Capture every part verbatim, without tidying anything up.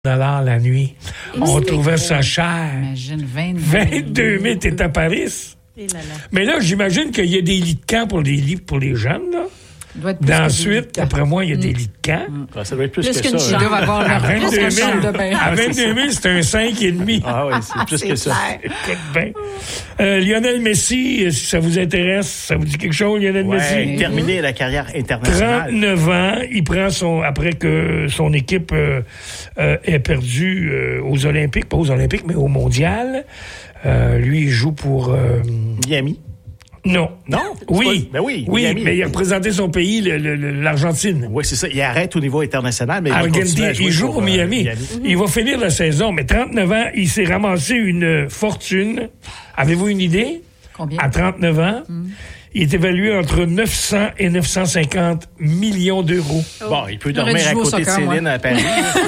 dollars la nuit. On c'est trouvait gros. ça cher. Imagine vingt-deux vingt-deux mille, t'es à Paris. Et là, là. Mais là, j'imagine qu'il y a des lits de camp pour les lits pour les jeunes, là. Doit être plus que Ensuite, des d'après moi, il y a des lits de camp. Ah, ça doit être plus, Plus que qu'une ça. Ils hein. doivent avoir À leur vingt-deux propre chambre de mille, bain. à vingt-deux mille, c'est un cinq et demi. Ah oui, c'est plus que ça. Écoute bien. Euh, Lionel Messi, si ça vous intéresse, ça vous dit quelque chose, Lionel Ouais, Messi? terminer la carrière internationale. trente-neuf ans, il prend son après que son équipe euh, euh, ait perdu euh, aux Olympiques, pas aux Olympiques, mais au Mondial. Euh, lui, il joue pour euh, Miami. non. Non? Oui. Pas- Ben oui, Oui, Miami. mais il a représenté son pays, le- le- le- l'Argentine. Oui, c'est ça. Il arrête au niveau international, mais il va Argentine, continuer à jouer il joue pour euh, Miami. Il va finir la saison, mais trente-neuf ans, il s'est ramassé une fortune. Avez-vous une idée? Combien? À trente-neuf ans, il est évalué entre neuf cents et neuf cent cinquante millions d'euros. Bon, il peut J'aurais dormir dû à jouer au côté de soccer, Céline moi. à Paris.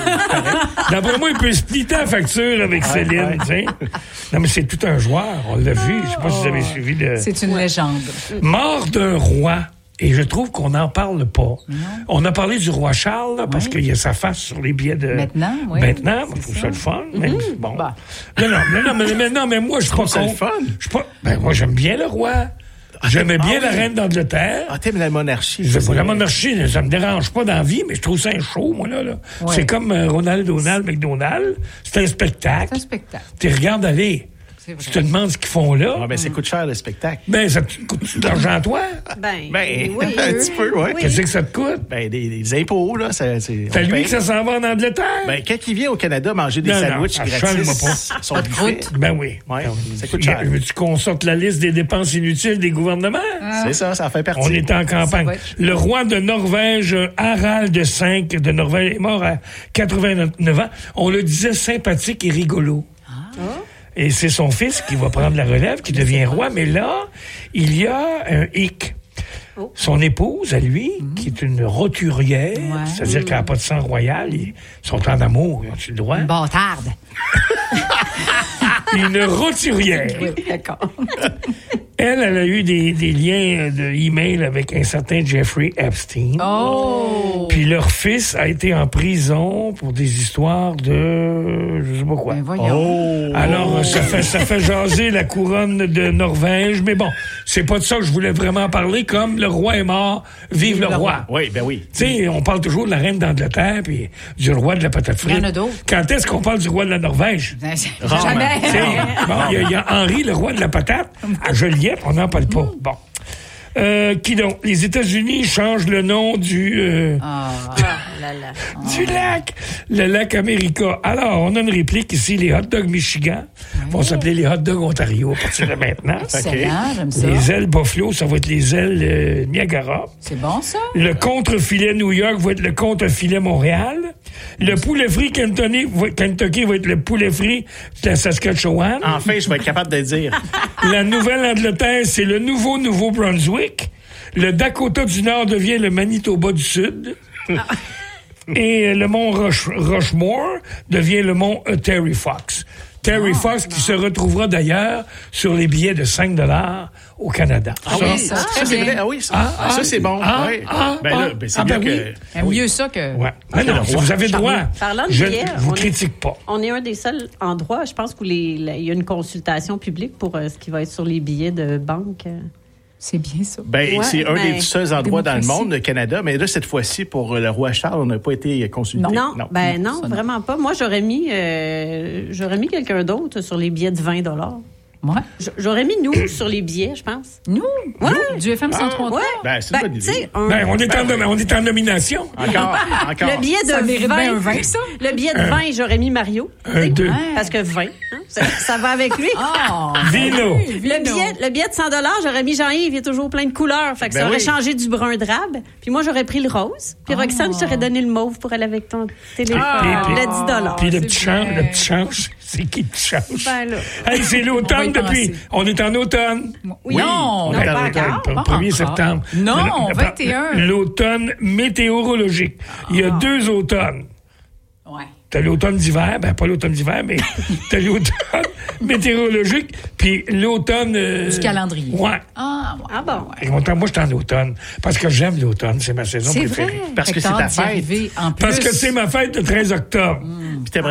D'après moi, il peut splitter la facture avec Céline, ouais. tu sais. Non, mais c'est tout un joueur, on l'a vu. Je sais pas si vous avez suivi le... C'est une légende. Mort d'un roi. Et je trouve qu'on n'en parle pas. On a parlé du roi Charles, là, parce Oui. qu'il y a sa face sur les billets de... Maintenant, oui. Maintenant, C'est je trouve ça. ça le fun. Mais bon. Bah. Non, non, non, non, mais, mais, non, mais moi, je suis pas ça le contre. fun? Je suis pas... Ben, moi, j'aime bien le roi. J'aimais bien ah la oui. reine d'Angleterre. Ah, t'aimes la monarchie. Je c'est la vrai. monarchie, là, ça me dérange pas dans la vie, mais je trouve ça un show, moi, là. là. Ouais. C'est comme euh, Ronald Donald McDonald. C'est un spectacle. C'est un spectacle. Tu regardes aller. C'est vrai. Tu te demandes ce qu'ils font là. Ah, ben, ça coûte cher, le spectacle. Ben, ça te coûte de l'argent à toi? Ben, Ben, oui. un petit peu, ouais. Oui. Qu'est-ce que ça te coûte? Ben, des, des impôts, là, ça, c'est... T'as on lui paye. que ça s'en va en Angleterre? Ben, quand il vient au Canada manger des Non, non, sandwichs ah, gratis, change-moi pas. son Pas de buffet, croûte. Ben oui. Ouais, Ben, ça coûte cher. Veux-tu qu'on sorte la liste des dépenses inutiles des gouvernements? c'est ça, ça en fait partie. On est en campagne. va être- Le roi de Norvège, Harald V de Norvège, est mort à quatre-vingt-neuf ans. On le disait sympathique et rigolo. Et c'est son fils qui va prendre la relève, qui devient roi. Mais là, il y a un hic. Oh. Son épouse, à lui, qui est une roturière, Ouais. c'est-à-dire qu'elle n'a pas de sang royal, ils sont en amour, ils ont-tu le droit? Une bâtarde. Une roturière. Oui, d'accord. Elle, elle a eu des, des liens de email avec un certain Jeffrey Epstein. Oh! Puis leur fils a été en prison pour des histoires de... je sais pas quoi. Ben voyons. Oh! Alors, ça fait, ça fait jaser la couronne de Norvège. Mais bon, c'est pas de ça que je voulais vraiment parler, comme le roi est mort, vive le roi. Oui, ben oui. Tu sais, on parle toujours de la reine d'Angleterre puis du roi de la patate frite. Il y en a d'autres. Quand est-ce qu'on parle du roi de la Norvège? Rarement. Jamais. Tu sais, bon, il y, a- il y a Henri, le roi de la patate, à Joliette, on n'en parle pas. Bon. Euh, qui donc? Les États-Unis changent le nom du... euh, Ah. Ah, là, là. du lac, le lac America. Alors, on a une réplique ici, les hot dogs Michigan vont s'appeler les hot dogs Ontario à partir de maintenant. Excellent, j'aime ça. Les ailes Buffalo, ça va être les ailes euh, Niagara. C'est bon, ça? Le contre-filet New York va être le contre-filet Montréal. Le poulet frit Kentucky va, Kentucky va être le poulet frit de la Saskatchewan. Enfin, je vais être capable de le dire. La Nouvelle-Angleterre, c'est le nouveau Nouveau-Brunswick. Le Dakota du Nord devient le Manitoba du Sud. Et le mont Roche- Rushmore devient le mont euh, Terry Fox. Terry Fox qui se retrouvera d'ailleurs sur les billets de cinq dollars au Canada. Ah Ça, oui, ça, ça, très c'est bien. vrai. Ah oui, ça, Ah, Ah, ça ah, c'est bon. ah, ouais. ah, ben là, ah, ben, c'est ah, bien ben que... oui. Aime mieux ça que... Ouais. Mais non, le roi. vous avez le droit. Parlant de Je billets, ne vous on est- critique pas. On est un des seuls endroits, je pense, où les, la- il y a une consultation publique pour euh, ce qui va être sur les billets de banque. euh. C'est bien ça. Ben, Ouais, c'est un ben, des seuls endroits dans le démocratie. monde, le Canada, mais là, cette fois-ci, pour euh, le roi Charles, on n'a pas été consulté. Non, ben non, ça, non. vraiment pas. Moi, j'aurais mis, euh, j'aurais mis quelqu'un d'autre sur les billets de vingt dollars. Ouais. J'aurais mis nous sur les billets, je pense. Nous? Ouais. Nous? Du F M cent trois. Ouais. Ben, c'est une bonne tu idée. sais, un- Ben, on est, en, on est en nomination. Encore, encore. le billet de Ça mérite vingt, bien un vingt, ça. le billet de vingt, j'aurais mis Mario. Un, deux. Parce que vingt, hein, ça, ça va avec lui. Ah! Vino. Le billet, le billet de cent dollars, j'aurais mis Jean-Yves, il est toujours plein de couleurs. Fait que Ben ça aurait oui. changé du brun drabe. Puis moi, j'aurais pris le rose. Puis Roxane, je t'aurais donné le mauve pour aller avec ton téléphone. Ah. le dix dollars. Puis le c'est petit change, bien. le petit change, c'est qui le petit change? Ben là. Hey, c'est On va l'automne y depuis. penser. On est en automne. Oui. Non, On non, est pas en encore. automne, Pas premier encore. septembre. Non, Le- vingt et un. L'automne météorologique. Il y a deux automnes. Ouais. t'as l'automne d'hiver, ben pas l'automne d'hiver, mais t'as l'automne météorologique, puis l'automne... Euh, Du calendrier. Ouais. Ah, ouais. Ah bon? Et moi, je suis en automne, parce que j'aime l'automne, c'est ma saison C'est préférée. vrai. Parce Fait que c'est t'as ta hâte d'y fête. arriver en plus. Parce que c'est ma fête de treize octobre. Puis t'aimerais